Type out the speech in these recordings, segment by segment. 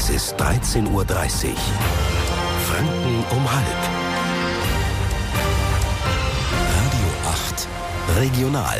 Es ist 13:30 Uhr. Franken um halb. Radio 8 Regional.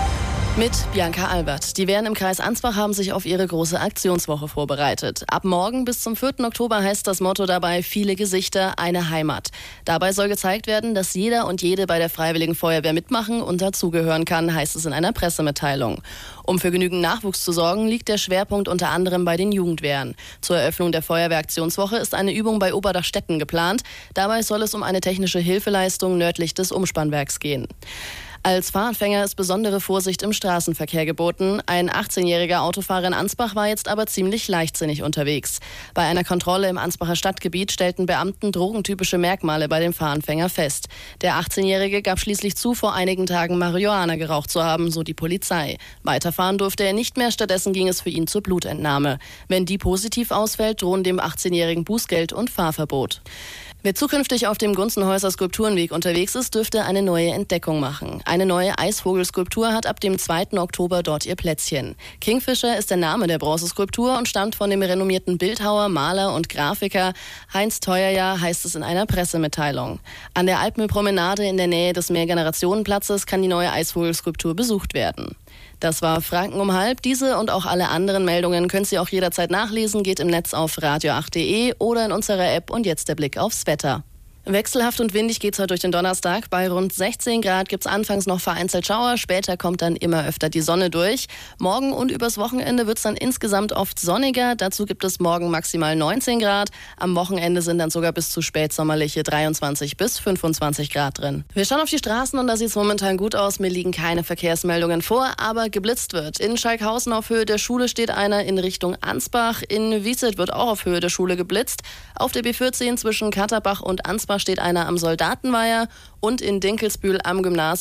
Mit Bianca Albert. Die Wehren im Kreis Ansbach haben sich auf ihre große Aktionswoche vorbereitet. Ab morgen bis zum 4. Oktober heißt das Motto dabei: viele Gesichter, eine Heimat. Dabei soll gezeigt werden, dass jeder und jede bei der Freiwilligen Feuerwehr mitmachen und dazugehören kann, heißt es in einer Pressemitteilung. Um für genügend Nachwuchs zu sorgen, liegt der Schwerpunkt unter anderem bei den Jugendwehren. Zur Eröffnung der Feuerwehraktionswoche ist eine Übung bei Oberdachstetten geplant. Dabei soll es um eine technische Hilfeleistung nördlich des Umspannwerks gehen. Als Fahranfänger ist besondere Vorsicht im Straßenverkehr geboten. Ein 18-jähriger Autofahrer in Ansbach war jetzt aber ziemlich leichtsinnig unterwegs. Bei einer Kontrolle im Ansbacher Stadtgebiet stellten Beamten drogentypische Merkmale bei dem Fahranfänger fest. Der 18-Jährige gab schließlich zu, vor einigen Tagen Marihuana geraucht zu haben, so die Polizei. Weiterfahren durfte er nicht mehr, stattdessen ging es für ihn zur Blutentnahme. Wenn die positiv ausfällt, drohen dem 18-Jährigen Bußgeld und Fahrverbot. Wer zukünftig auf dem Gunzenhäuser Skulpturenweg unterwegs ist, dürfte eine neue Entdeckung machen. Eine neue Eisvogelskulptur hat ab dem 2. Oktober dort ihr Plätzchen. Kingfisher ist der Name der Bronzeskulptur und stammt von dem renommierten Bildhauer, Maler und Grafiker Heinz Theuerjahr, heißt es in einer Pressemitteilung. An der Alpmühlpromenade in der Nähe des Mehrgenerationenplatzes kann die neue Eisvogelskulptur besucht werden. Das war Franken um halb. Diese und auch alle anderen Meldungen können Sie auch jederzeit nachlesen. Geht im Netz auf radio8.de oder in unserer App. Und jetzt der Blick aufs Wetter. Wechselhaft und windig geht's heute durch den Donnerstag. Bei rund 16 Grad gibt's anfangs noch vereinzelt Schauer. Später kommt dann immer öfter die Sonne durch. Morgen und übers Wochenende wird's dann insgesamt oft sonniger. Dazu gibt es morgen maximal 19 Grad. Am Wochenende sind dann sogar bis zu spätsommerliche 23 bis 25 Grad drin. Wir schauen auf die Straßen und da sieht's momentan gut aus. Mir liegen keine Verkehrsmeldungen vor, aber geblitzt wird. In Schalkhausen auf Höhe der Schule steht einer in Richtung Ansbach. In Wieset wird auch auf Höhe der Schule geblitzt. Auf der B14 zwischen Katterbach und Ansbach steht einer am Soldatenweiher und in Dinkelsbühl am Gymnasium